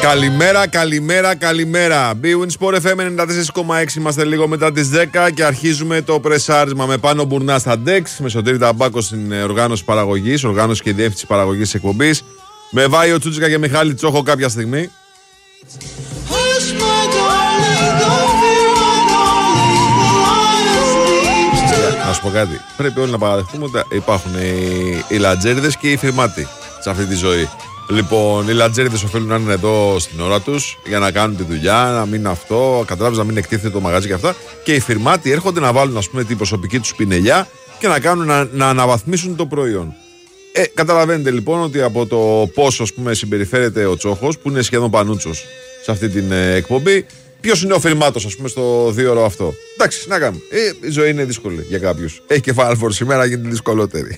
Καλημέρα. Bwin Sport FM 94,6. Είμαστε λίγο μετά τις 10 και αρχίζουμε το πρεσάρισμα με Πάνο Μπουρνά στα Dex, με Σωτήρη Ταμπάκο στην οργάνωση παραγωγής, οργάνωση και διεύθυνση παραγωγής της εκπομπής, με Βάιο Τσούτσικα και Μιχάλη Τσόχο κάποια στιγμή. Να σου πω κάτι. Πρέπει όλοι να παραδεχτούμε ότι υπάρχουν οι λατζέριδες και οι φυρμάτοι σε αυτή τη ζωή. Λοιπόν, οι λατζέριδες οφείλουν να είναι εδώ στην ώρα τους για να κάνουν τη δουλειά, να μην αυτό, καταλάβεις, να μην εκτίθεται το μαγαζί και αυτά. Και οι φυρμάτοι έρχονται να βάλουν, ας πούμε, την προσωπική τους πινελιά και να κάνουν να αναβαθμίσουν το προϊόν. Καταλαβαίνετε λοιπόν ότι από το πόσο, ας πούμε, συμπεριφέρεται ο Τσόχος, που είναι σχεδόν πανούτσος σε αυτή την εκπομπή, ποιος είναι ο φυρμάτος, ας πούμε, στο 2ωρο αυτό. Εντάξει, να κάνουμε. Η ζωή είναι δύσκολη για κάποιους. Έχει και Final Four σήμερα, γίνεται δυσκολότερη.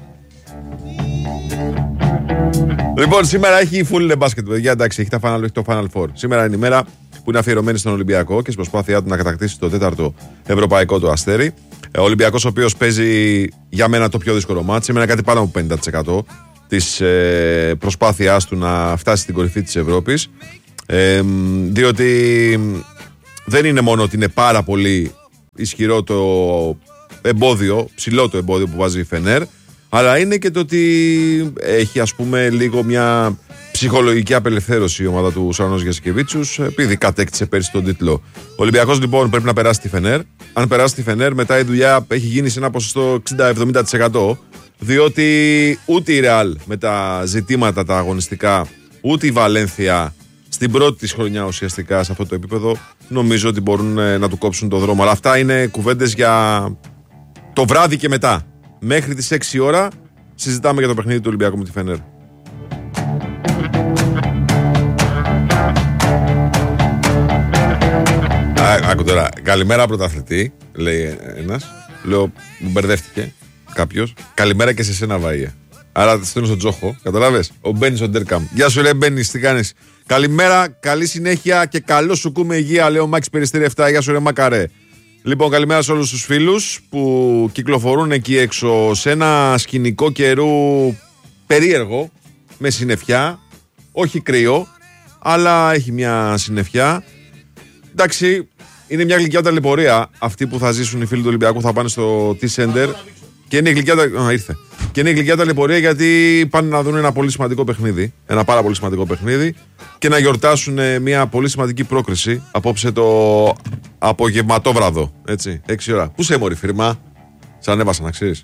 Λοιπόν, σήμερα έχει full μπάσκετ, παιδιά. Εντάξει, έχει το Final Four. Σήμερα είναι η μέρα που είναι αφιερωμένη στον Ολυμπιακό και στην προσπάθειά του να κατακτήσει το 4ο ευρωπαϊκό του αστέρι. Ο Ολυμπιακός, ο οποίος παίζει για μένα το πιο δύσκολο μάτι. Σήμερα κάτι πάνω από 50% της προσπάθειάς του να φτάσει στην κορυφή της Ευρώπης. Διότι δεν είναι μόνο ότι είναι πάρα πολύ ισχυρό το εμπόδιο, ψηλό το εμπόδιο που βάζει η Φενέρ, αλλά είναι και το ότι έχει, ας πούμε, λίγο μια ψυχολογική απελευθέρωση η ομάδα του Σαρανός Γιασκεβίτσιους, επειδή κατέκτησε πέρσι τον τίτλο. Ο Ολυμπιακός λοιπόν πρέπει να περάσει τη Φενέρ. Αν περάσει τη Φενέρ, μετά η δουλειά έχει γίνει σε ένα ποσοστό 60-70%, διότι ούτε η Ρεάλ με τα ζητήματα τα αγωνιστικά, ούτε η Βαλένθια στην πρώτη της χρονιά ουσιαστικά σε αυτό το επίπεδο, νομίζω ότι μπορούν να του κόψουν το δρόμο. Αλλά αυτά είναι κουβέντες για το βράδυ και μετά. Μέχρι τις 6 ώρα συζητάμε για το παιχνίδι του Ολυμπιακού με τη Φενέρ. Άκου τώρα, καλημέρα πρωταθλητή, λέει ένας. Λέω, μου μπερδεύτηκε κάποιος. Καλημέρα και σε σένα, Βαΐα. Άρα στέλνω στον Τζόχο, καταλάβες. Ο Μπένις ο Ντέρκαμ. Γεια σου, ρε Μπένις, τι κάνεις? Καλημέρα, καλή συνέχεια και καλό σου κούμε υγεία, λέει ο Μάκης Περιστήρη 7. Γεια σου, ρε Μακαρέ. Λοιπόν, καλημέρα σε όλους τους φίλους που κυκλοφορούν εκεί έξω σε ένα σκηνικό καιρού περίεργο, με συννεφιά, όχι κρύο, αλλά έχει μια συννεφιά. Εντάξει, είναι μια γλυκιά ταλαιπωρία αυτή που θα ζήσουν οι φίλοι του Ολυμπιακού, θα πάνε στο T-Center και είναι η γλυκιά ήρθε. Και είναι η γλυκιά ταλαιπωρία γιατί πάνε να δουν ένα πολύ σημαντικό παιχνίδι, ένα πάρα πολύ σημαντικό παιχνίδι και να γιορτάσουν μια πολύ σημαντική πρόκριση απόψε το απογευματόβραδο, έτσι, 6 ώρα. Πού σε μωρή φίρμα, σ' ανέβασα να ξέρεις.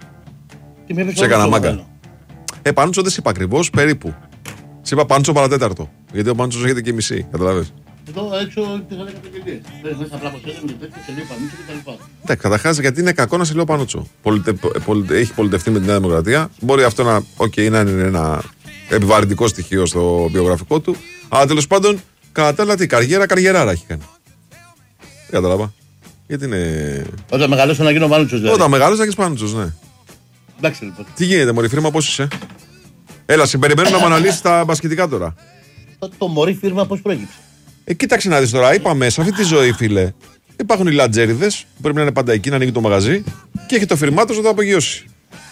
Σε έκανα μάγκα. Πάντσο δεν σε είπα ακριβώς, περίπου. Σε είπα Πάντσο παρατέταρτο, γιατί ο Πάντσος έχετε και μισή, καταλαβες. Εδώ έξω τι θα λέγατε και τι. Μέσα πλακοσέλια με τέτοια σε λέει Πανούτσο κτλ. Εντάξει, καταρχάς γιατί είναι κακό να σε λέω Πανούτσο. Έχει πολιτευτεί με τη Νέα Δημοκρατία. Μπορεί αυτό να είναι ένα επιβαρυντικό στοιχείο στο βιογραφικό του. Αλλά τέλος πάντων, κατά τα άλλα, τι καριεράρα έχει κάνει. Δεν κατάλαβα. Γιατί είναι. Όταν μεγαλώσω να γίνω Πανούτσος, δηλαδή. Όταν μεγαλώσω να γίνεις Πανούτσος, ναι. Εντάξει λοιπόν. Τι γίνεται, μωρή φίρμα, πώς είσαι? Έλα, συμπεριμένω να μου αναλύσεις τα μπασκετικά τώρα. Το μωρή φίρμα πώς προέκυψε? Κοίταξε να δεις τώρα, είπαμε σε αυτή τη ζωή, φίλε. Υπάρχουν οι λατζέριδες που πρέπει να είναι πάντα εκεί, να ανοίγει το μαγαζί και έχει το φυρμάτος να το απογειώσει.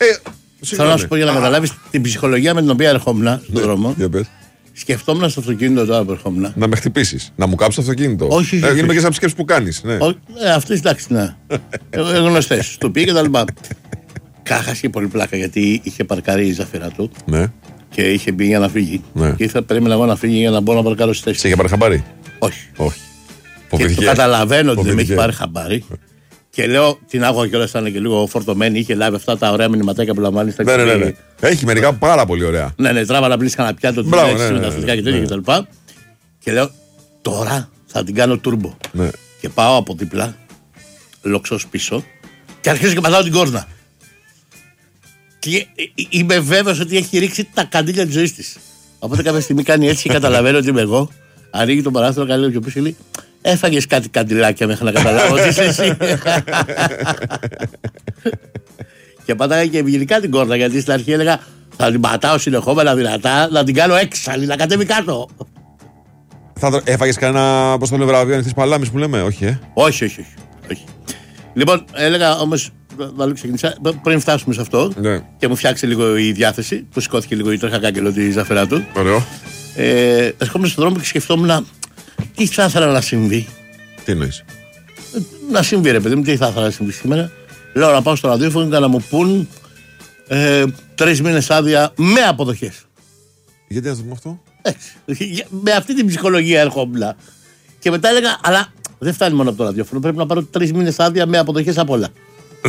Θέλω να σου πω για να καταλάβεις την ψυχολογία με την οποία ερχόμουν στον δρόμο. Σκεφτόμουν στο αυτοκίνητο τώρα που ερχόμουν. Να με χτυπήσεις, να μου κάψεις το αυτοκίνητο. Όχι. Γίνομαι και σαν σκέψεις που κάνεις. Ναι. Αυτές εντάξει, ναι. Γνωστές. Του πήγε και τα λοιπά. Κάχασε και πολύ πλάκα γιατί είχε παρκάρει η ζαφυρά του. Ναι. Και είχε μπει για να φύγει. Ναι. Και περίμενα εγώ να φύγει για να μπορώ να παρκάρω στη θέση. Σε είχε πάρει χαμπάρι? Όχι. Και το καταλαβαίνω ότι δεν με έχει πάρει χαμπάρι. Και λέω, την άκουγα κιόλας, ήταν και λίγο φορτωμένη. Είχε λάβει αυτά τα ωραία μηνυματάκια που λαμβάνει στα ναι. Έχει μερικά πάρα πολύ ωραία. Ναι, τράβα πλήσει κανένα πιάτο του με τα αυτιά και τέτοια κτλ. Και λέω, τώρα θα την κάνω τούρμπο. Ναι. Και πάω από δίπλα, λοξός πίσω, και αρχίζω και πατάω την κόρνα. Και είμαι βέβαιος ότι έχει ρίξει τα καντήλια της ζωής της. Οπότε κάποια στιγμή κάνει έτσι και καταλαβαίνω ότι είμαι εγώ. Ανοίγει το παράθυρο, καλή και πίσω λέει, έφαγες κάτι καντιλάκια μέχρι να καταλάβω ότι είσαι εσύ. Και πατάγα και ευγενικά την κόρνα, γιατί στην αρχή έλεγα θα την πατάω συνεχόμενα δυνατά, να την κάνω έξαλλη, να κατέβει κάτω. Έφαγες κανένα, πώς το λέμε, βραβείο ανοιχτής παλάμης που λέμε? Όχι, όχι. Λοιπόν, έλεγα όμως, ξεκινήσα, πριν φτάσουμε σε αυτό, ναι, και μου φτιάξει λίγο η διάθεση, που σηκώθηκε λίγο η τρέχα κάγκελο τη ζαφερά του. Ωραίο. Ερχόμουν στον δρόμο και σκεφτόμουν τι θα ήθελα να συμβεί. Τι εννοείς? Να συμβεί, ρε παιδί μου, τι θα ήθελα να συμβεί σήμερα. Λέω να πάω στο ραδιόφωνο και να μου πούν 3 μήνες άδεια με αποδοχές. Γιατί να το πούμε αυτό? Με αυτή την ψυχολογία ερχόμουν. Και μετά έλεγα, αλλά δεν φτάνει μόνο από το ραδιόφωνο. Πρέπει να πάρω 3 μήνες άδεια με αποδοχές απ' όλα.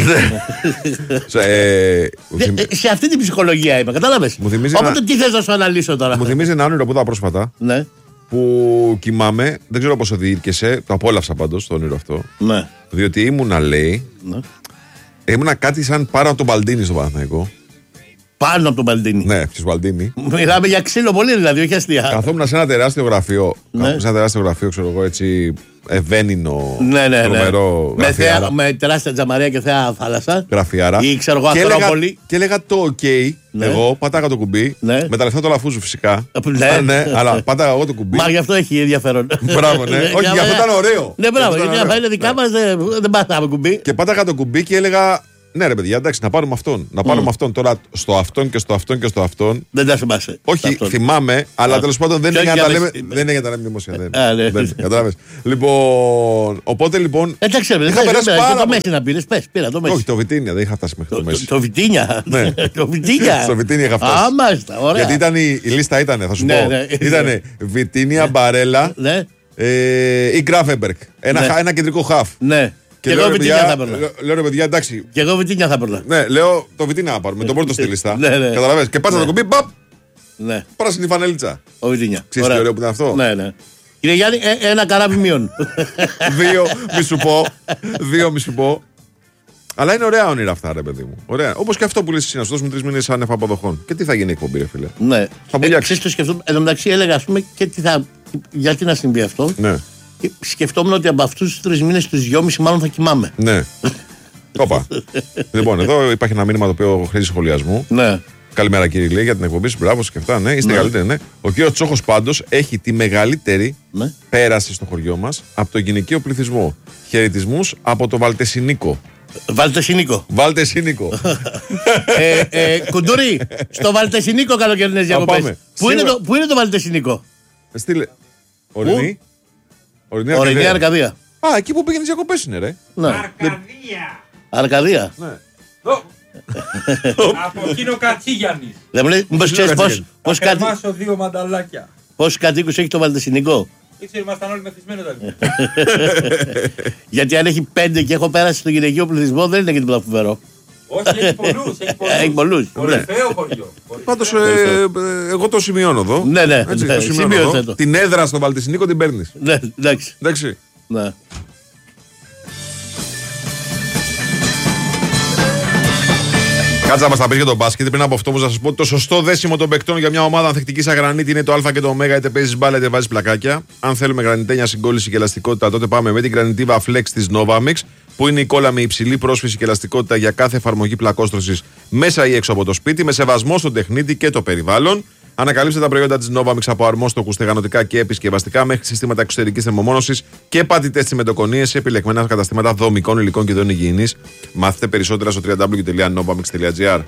Σε αυτή την ψυχολογία είμαι, κατάλαβες. Οπότε τι θες να σου αναλύσω τώρα? Μου θυμίζει ένα όνειρο που είδα πρόσφατα. Ναι. Που κοιμάμαι, δεν ξέρω πόσο διήρκεσαι. Το απόλαυσα πάντως το όνειρο αυτό. Ναι. Διότι ήμουνα, λέει. Ναι. Ήμουνα κάτι σαν πάνω από τον Μπαλντίνι στο Παναθηναϊκό. Πάνω από τον Μπαλντίνι. Ναι, ποιος Μπαλντίνι. Μιλάμε για ξύλο πολύ, δηλαδή, όχι αστεία. Καθόμουν σε ένα τεράστιο γραφείο. Ναι. Σε ένα τεράστιο γραφείο, ξέρω εγώ, έτσι. Ευαίνινο. Ναι. Τρομερό. Με τεράστια τζαμαρία και θέα θάλασσα. Γραφιάρα. Ή ξέρω εγώ, Ακρόπολη. Και έλεγα το OK. Ναι. Εγώ πάταγα το κουμπί. Ναι. Με τα λεφτά του Λαφούζου φυσικά. Ναι, αλλά πάταγα εγώ το κουμπί. Μα γι' αυτό έχει ενδιαφέρον. Μπράβο, ναι. Όχι, γι' αυτό ήταν ωραίο. Ναι, μπράβο. Γιατί αυτά είναι δικά μας, δεν πάταγαμε κουμπί. Και πάταγα το κουμπί και έλεγα. Ναι, ρε παιδιά, εντάξει, να πάρουμε αυτόν. Να πάρουμε αυτόν τώρα στο αυτόν και στο αυτόν και στο αυτόν. Δεν τα θυμάσαι. Όχι, θυμάμαι, αλλά τέλος πάντων δεν είναι για τα λέμε δημοσία. Δεν κατάλαβες. Λοιπόν, οπότε λοιπόν. Εντάξει, δεν είχα περάσει το Μέση να πήρες. Πες, πήρα το Μέση. Όχι, το Βιτίνια, δεν είχα φτάσει μέχρι το Μέση. Το Βιτίνια. Στο Βιτίνια είχα φτάσει. Μάλιστα, ωραία. Γιατί ήταν η λίστα, θα σου πω. Ήταν Βιτίνια, Μπαρέλα ή Γκράφενμπεργκ. Ένα κεντρικό χαφ. Ναι. Και εγώ Βιτίνια θα έπαιρνα. Λέω ρε παιδιά, εντάξει. Και εγώ Βιτίνια θα έπαιρνα. Ναι, λέω το Βιτίνια να πάρουμε. Τον πρώτο στη λίστα. Καταλαβαίνεις. Και πάτσα το κουμπί, παπ. Ναι. Πράσινη φανελίτσα. Ο Βιτίνια. Ξέρεις τι ωραίο που ήταν αυτό? Ναι. Κύριε Γιάννη, ένα καράβι μείον. 2 μη σου πω. Αλλά είναι ωραία όνειρα αυτά, ρε παιδί μου. Ωραία. Όπως και αυτό που λες εσύ, να σου δώσουμε 3 μήνες άνευ αποδοχών. Και τι θα γίνει η εκπομπή, ρε φίλε? Ναι. Θα ξέρεις το σκεφτόμουν. Εν τω μεταξύ έλεγα, ας πούμε, και τι θα. Γιατί να συμβεί αυτό. Ναι. Και σκεφτόμουν ότι από αυτούς τους 3 μήνες, τους 2,5 μάλλον θα κοιμάμαι. Ναι. Όπα. Λοιπόν, εδώ υπάρχει ένα μήνυμα το οποίο χρήζει σχολιασμού. Ναι. Καλημέρα κύριε Ηλία για την εκπομπή σου. Μπράβο και αυτά. Ναι, είστε καλύτεροι, ναι. Ο κύριος Τσόχος πάντως έχει τη μεγαλύτερη πέραση στο χωριό μας από το γυναικείο πληθυσμό. Χαιρετισμούς από το Βαλτεσινίκο. Βαλτεσινίκο. Κουντούρι, στο Βαλτεσινίκο καλοκαιρινές διακοπές. Πού είναι το Βαλτεσινίκο? Στείλε. Ορεινή Αρκαδία. Α, εκεί που πήγαινε διακοπές είναι, ρε. Αρκαδία. Ναι. Από εκείνο Κατσίγιαννης. Δεν μου λέει, μήπως ξέρεις πώς κάτι. Θα κρεμάσω 2 μανταλάκια. Πόσους κατοίκους έχει το Βαλτεσινικό? Ήξερε, ήμασταν όλοι μεθυσμένοι τότε. Γιατί αν έχει 5 και έχω πέρασει στο γυναικείο πληθυσμό, δεν είναι και τίποτα φοβερό. Όχι, έχει πολλούς. Κορυφαίο χωριό. Πάντως, εγώ το σημειώνω εδώ. Ναι, σημειώνω το. Την έδρα στο Βαλτεσινίκο την παίρνεις. Ναι, εντάξει. Ναι. Κάτσε να μας τα πεις για τον μπάσκετ. Πριν από αυτό, όμως να σας πω το σωστό δέσιμο των παικτών για μια ομάδα ανθεκτική σαν γρανίτη είναι το Α και το Ω. Είτε παίζεις μπάλα είτε βάζεις πλακάκια. Αν θέλουμε γρανιτένια συγκόλληση και ελαστικότητα, τότε πάμε με την γρανιτίβα Flex της Novamix, που είναι η κόλλα με υψηλή πρόσφυση και ελαστικότητα για κάθε εφαρμογή πλακόστρωσης μέσα ή έξω από το σπίτι, με σεβασμό στον τεχνίτη και το περιβάλλον. Ανακαλύψτε τα προϊόντα της Novamix από αρμόστοκους, στεγανοτικά και επισκευαστικά μέχρι συστήματα εξωτερικής θερμομόνωσης και πατητές τσιμεντοκονίες σε επιλεγμένα καταστήματα δομικών υλικών και ειδών υγιεινής. Μάθετε περισσότερα στο www.novamix.gr.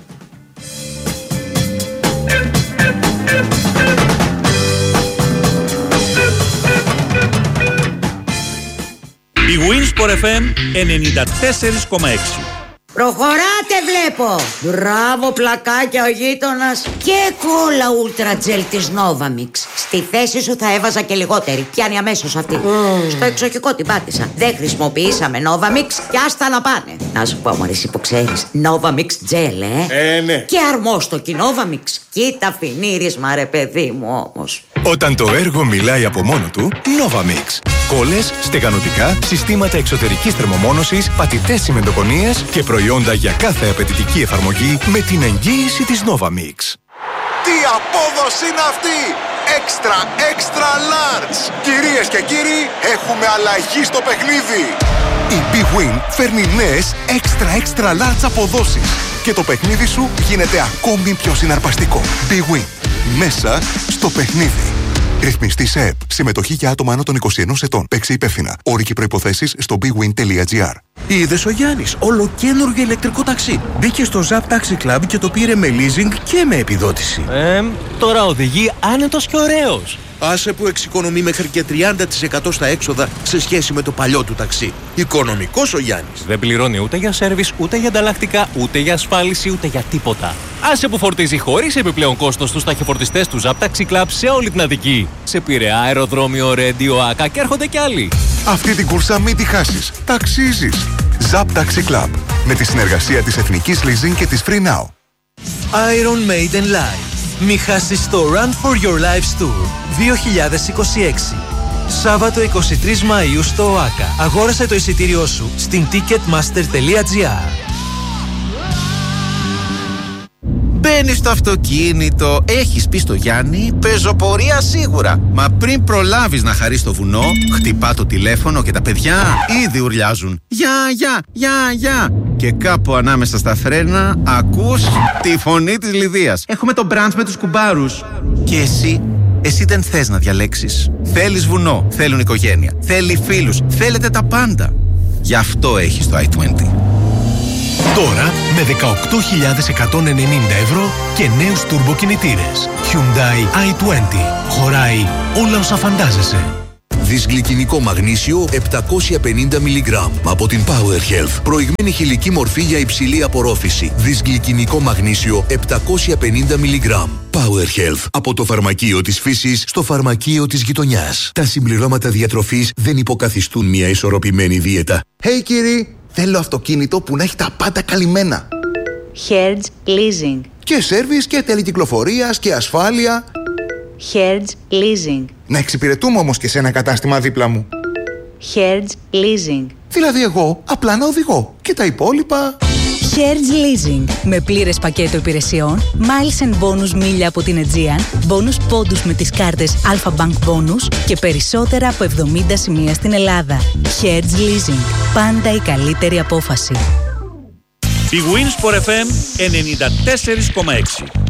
Η Winsport FM 94,6. Προχωράτε βλέπω. Μπράβο πλακάκια ο γείτονας. Και κόλλα Ultra Gel της Novamix. Στη θέση σου θα έβαζα και λιγότερη. Πιάνει αμέσως αυτή. Στο εξοχικό την πάτησα. Δεν χρησιμοποιήσαμε Novamix και άστα να πάνε. Να σου πω μωρή, εσύ που ξέρεις, Novamix Gel, ναι. Και αρμόστοκι Novamix. Κοίτα φινίρισμα ρε παιδί μου όμως. Όταν το έργο μιλάει από μόνο του, Novamix. Κόλλες, στεγανοτικά, συστήματα εξωτερικής θερμομόνωσης, πατητές τσιμεντοκονίες και προϊόντα για κάθε απαιτητική εφαρμογή με την εγγύηση της Novamix. Τι απόδοση είναι αυτή! Extra large! Κυρίες και κύριοι, έχουμε αλλαγή στο παιχνίδι! Η Big Win φέρνει νέες extra large αποδόσεις και το παιχνίδι σου γίνεται ακόμη πιο συναρπαστικό. Big Win. Μέσα στο παιχνίδι. Ρυθμιστή σε ΕΠ. Συμμετοχή για άτομα άνω των 21 ετών. Παίξε υπεύθυνα. Όροι και προϋποθέσεις στο bwin.gr. Είδες ο Γιάννης, ολοκαίνουργιο ηλεκτρικό ταξί. Μπήκε στο Zap Taxi Club και το πήρε με leasing και με επιδότηση. Τώρα οδηγεί άνετος και ωραίος. Άσε που εξοικονομεί μέχρι και 30% στα έξοδα σε σχέση με το παλιό του ταξί. Οικονομικός ο Γιάννης. Δεν πληρώνει ούτε για σέρβις, ούτε για ανταλλακτικά, ούτε για ασφάλιση, ούτε για τίποτα. Άσε που φορτίζει χωρίς επιπλέον κόστος στους ταχυφορτιστές του Zap Taxi Club σε όλη την Αττική. Σε Πειραιά, αεροδρόμιο, Ρέντιο, Άκα και έρχονται κι άλλοι. Αυτή την κούρσα μην τη χάσεις. Ταξίζεις. Zap Taxi Club. Με τη συνεργασία της Εθνικής Leasing και της Free Now. Iron Maiden Live. Μη χάσεις το Run for Your Lives Tour 2026. Σάββατο 23 Μαΐου στο ΟΑΚΑ. Αγόρασε το εισιτήριό σου στην ticketmaster.gr. Μπαίνεις στο αυτοκίνητο, έχεις πει στο Γιάννη, πεζοπορία σίγουρα. Μα πριν προλάβεις να χαρείς το βουνό, χτυπά το τηλέφωνο και τα παιδιά ήδη ουρλιάζουν. Γεια. Και κάπου ανάμεσα στα φρένα ακούς τη φωνή της Λιδίας. Έχουμε το brunch με τους κουμπάρους. Και εσύ δεν θες να διαλέξεις. Θέλεις βουνό, θέλουν οικογένεια, θέλει φίλους, θέλετε τα πάντα. Γι' αυτό έχεις το i20. Τώρα με 18.190 ευρώ και νέους τουρμποκινητήρες. Hyundai i20. Χωράει όλα όσα φαντάζεσαι. Δυσγλυκινικό μαγνήσιο 750 mg από την Power Health. Προηγμένη χηλική μορφή για υψηλή απορρόφηση. Δυσγλυκινικό μαγνήσιο 750 mg. Power Health. Από το φαρμακείο της φύσης στο φαρμακείο της γειτονιάς. Τα συμπληρώματα διατροφής δεν υποκαθιστούν μια ισορροπημένη δίαιτα. Hey κύριοι, θέλω αυτοκίνητο που να έχει τα πάντα καλυμμένα. Hertz Leasing. Και σέρβις και τέλη κυκλοφορίας και ασφάλεια. Hertz Leasing. Να εξυπηρετούμε όμως και σε ένα κατάστημα δίπλα μου. Hertz Leasing. Δηλαδή εγώ απλά να οδηγώ και τα υπόλοιπα... Hertz Leasing. Με πλήρες πακέτο υπηρεσιών, miles and bonus μίλια από την Aegean, bonus πόντους με τις κάρτες Alpha Bank Bonus και περισσότερα από 70 σημεία στην Ελλάδα. Hertz Leasing. Πάντα η καλύτερη απόφαση. Η Winsport FM 94,6.